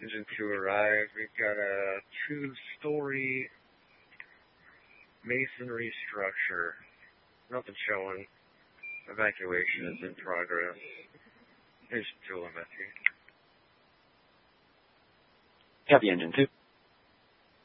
Engine 2 arrived. We've got a 2-story masonry structure. Nothing showing. Evacuation is in progress. Engine 2 LMFT. Copy, Engine 2.